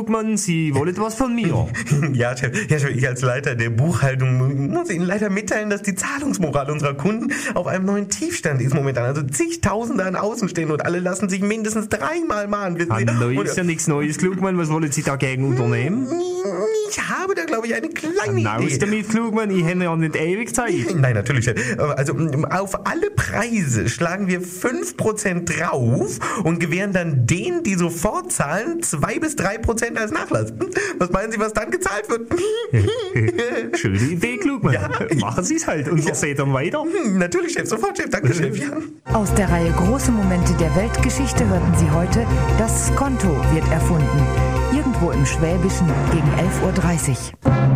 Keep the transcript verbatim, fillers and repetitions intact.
Klugmann, Sie wollen was von mir? Ja, Chef, ja, Chef, ich als Leiter der Buchhaltung muss Ihnen leider mitteilen, dass die Zahlungsmoral unserer Kunden auf einem neuen Tiefstand ist momentan. Also zigtausende an Außen stehen und alle lassen sich mindestens dreimal mahnen. Wissen Sie? Hallo, Und- ist ja nichts Neues, Klugmann. Was wollen Sie dagegen unternehmen? Ich habe da, glaube ich, eine kleine Raus Idee. damit, Klugmann. Ich hätte ja nicht ewig Zeit. Nein, natürlich, Chef. Also auf alle Preise schlagen wir fünf Prozent drauf und gewähren dann denen, die sofort zahlen, zwei bis drei Prozent als Nachlass. Was meinen Sie, was dann gezahlt wird? Schöne Idee, Klugmann. Ja. Machen Sie es halt und Ja. seht dann weiter. Natürlich, Chef, sofort, Chef. Danke, Chef. Ja. Aus der Reihe Große Momente der Weltgeschichte hörten Sie heute, das Skonto wird erfunden. Irgendwo im Schwäbischen gegen elf Uhr dreißig.